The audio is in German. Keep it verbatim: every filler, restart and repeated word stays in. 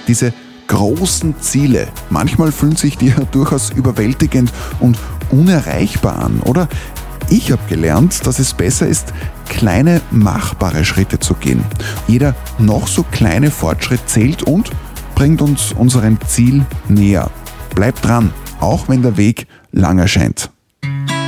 Diese großen Ziele, manchmal fühlen sich die ja durchaus überwältigend und unerreichbar an, oder? Ich habe gelernt, dass es besser ist, kleine, machbare Schritte zu gehen. Jeder noch so kleine Fortschritt zählt und bringt uns unserem Ziel näher. Bleibt dran, auch wenn der Weg lang erscheint.